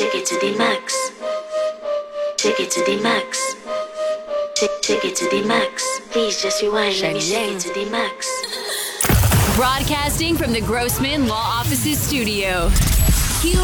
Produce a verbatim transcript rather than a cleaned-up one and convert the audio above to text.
Take it to the max. Take it to the max. Take, take it to the max. Please just rewind. Let me take it to the max. Broadcasting from the Grossman Law Offices studio.